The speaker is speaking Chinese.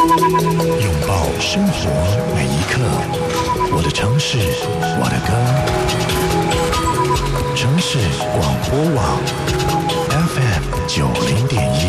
拥抱生活每一刻，我的城市，我的歌。城市广播网 FM90.1。